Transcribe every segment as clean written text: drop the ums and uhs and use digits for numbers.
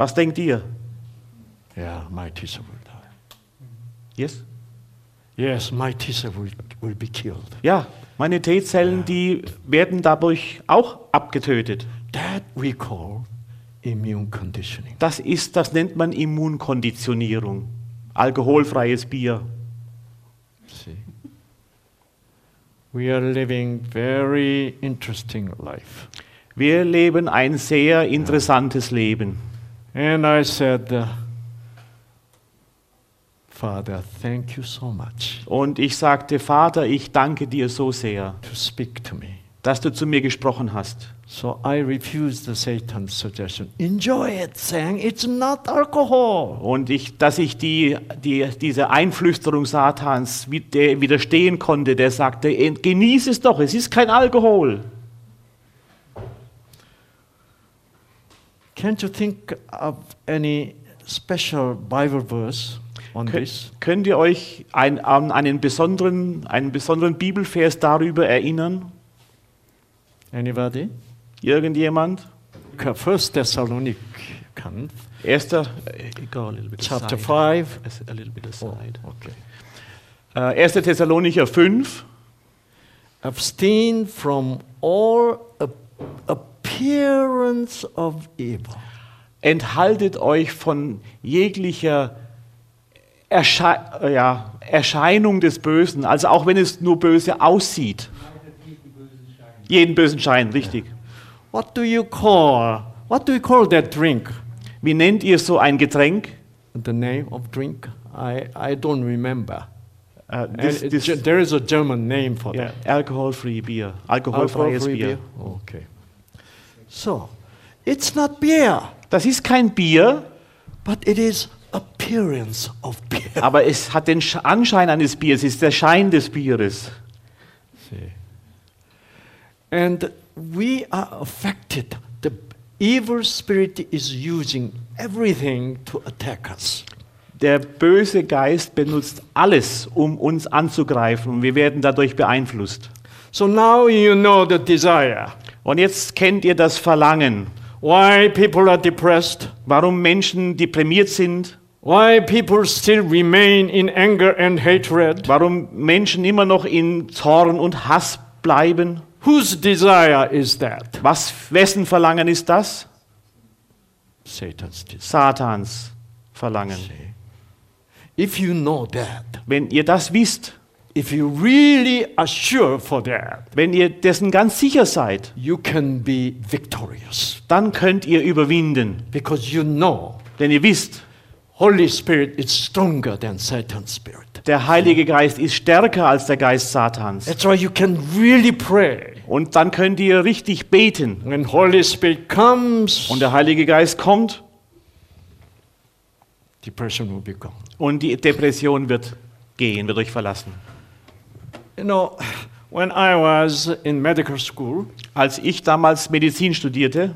Was denkt ihr? Yeah, my teacher will die. Yes? Yes, my teacher will be killed. Ja, meine T-Zellen, die werden dadurch auch abgetötet. That we call immune conditioning. Das nennt man Immunkonditionierung. Alkoholfreies Bier. See, we are living very interesting life. Wir leben ein sehr interessantes Leben. And I said, Father, thank you so much Und ich sagte, Vater, ich danke dir so sehr, to speak to me. dass du zu mir gesprochen hast. So I refused the Satan's suggestion. Enjoy it, saying it's not alcohol. Und dass ich diese Einflüsterung Satans widerstehen konnte, der sagte, genieß es doch, es ist kein Alkohol. Can't you think of any special Bible verse on this? Könnt ihr euch an einen besonderen Bibelvers darüber erinnern? Anybody? Irgendjemand? First Thessalonians, 1. chapter 5. A little bit aside. Okay. 1. Thessalonicher 5. Abstain from all appearance of evil. Enthaltet euch von jeglicher Erscheinung des Bösen, also auch wenn es nur böse aussieht. Jeden bösen Schein, richtig. What do you call that drink? Wie nennt ihr so ein Getränk? The name of drink? I don't remember. There is a German name for that. Alcohol-free Bier, alkoholfreies Bier. Okay. So, it's not beer, Das ist kein Bier, but it is appearance of beer. aber es hat den Anschein eines Biers, es ist der Schein des Bieres. See. And we are affected. The evil spirit is using everything to attack us. Der böse Geist benutzt alles, um uns anzugreifen, und wir werden dadurch beeinflusst. So now you know the desire. Und jetzt kennt ihr das Verlangen, Why people are depressed. warum Menschen deprimiert sind, Why people still remain in anger and hatred. warum Menschen immer noch in Zorn und Hass bleiben. Whose desire is that? Wessen Verlangen ist das? Satan's desire. Satans Verlangen. If you know that, Wenn ihr das wisst, if you really are sure for that, wenn ihr dessen ganz sicher seid, you can be victorious dann könnt ihr überwinden. because you know Denn ihr wisst, Holy Spirit is stronger than Satan's spirit. der Heilige Geist ist stärker als der Geist Satans. That's why you can really pray. Und dann könnt ihr richtig beten. When Holy Spirit comes, Und der Heilige Geist kommt depression will be gone. und die Depression wird gehen, wird euch verlassen. You know, when I was in medical school, Als ich damals Medizin studierte,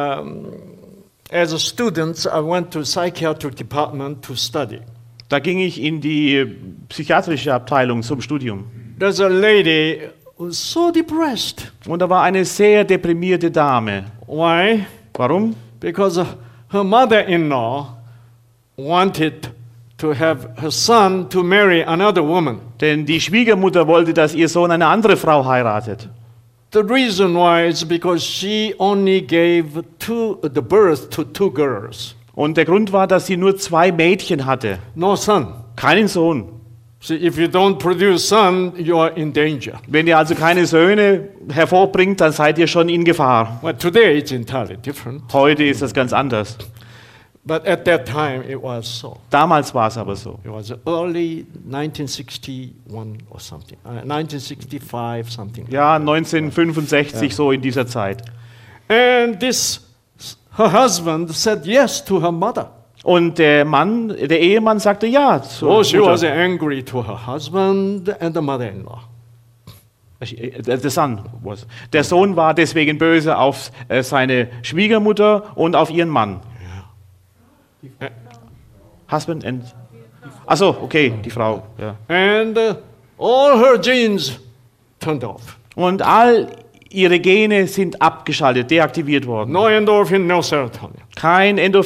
as a student, I went to psychiatric department to study. da ging ich in die psychiatrische Abteilung zum Studium. There's a lady who's so depressed. Und da war eine sehr deprimierte Dame. Why? Warum? Because her mother-in-law wanted to have her son to marry another woman. Denn die Schwiegermutter wollte, dass ihr Sohn eine andere Frau heiratet. The reason why is because she only gave the birth to 2 girls. Und der Grund war, dass sie nur 2 Mädchen hatte. No son. Keinen Sohn. See, if you don't produce son, you are in danger. Wenn ihr also keine Söhne hervorbringt, dann seid ihr schon in Gefahr. Well, today it's entirely different. Heute ist das ganz anders. But at that time it was so. Damals war es aber so. It was early 1961 or something. 1965 something. Ja, 1965, so in dieser Zeit. And her husband said yes to her mother. Und der Ehemann sagte ja zur She was Mutter. angry to her husband and the mother-in-law. Der Sohn war deswegen böse auf seine Schwiegermutter und auf ihren Mann. Husband and... Achso, okay, die Frau. Ja. And all her genes turned off. Und all ihre Gene sind abgeschaltet, deaktiviert worden. No endorphin, no serotonin. Kein Endorphin.